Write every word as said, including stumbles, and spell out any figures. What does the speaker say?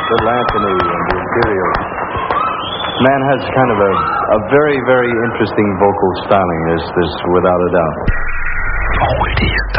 Little Anthony and the Imperials. Man has kind of a, a very, very interesting vocal styling, this, this without a doubt. Oh, it is.